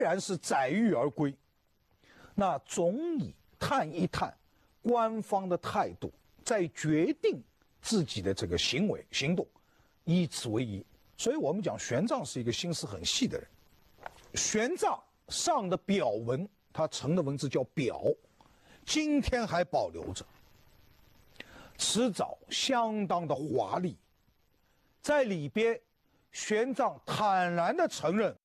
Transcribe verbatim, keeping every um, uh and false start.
然是载誉而归，那总以探一探官方的态度，再决定自己的这个行为行动，以此为宜。所以我们讲玄奘是一个心思很细的人。玄奘上的表文，他成的文字叫表，今天还保留着。辞藻相当的华丽，在里边，玄奘坦然地承认